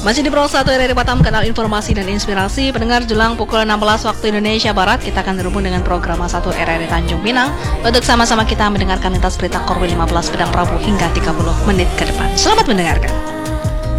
Masih di Pro 1 RRI Batam, kanal informasi dan inspirasi. Pendengar, jelang pukul 16 waktu Indonesia Barat, kita akan terhubung dengan program 1 RRI Tanjung Pinang untuk sama-sama kita mendengarkan lintas berita Korwil 15 Pedang Prabu hingga 30 menit ke depan. Selamat mendengarkan.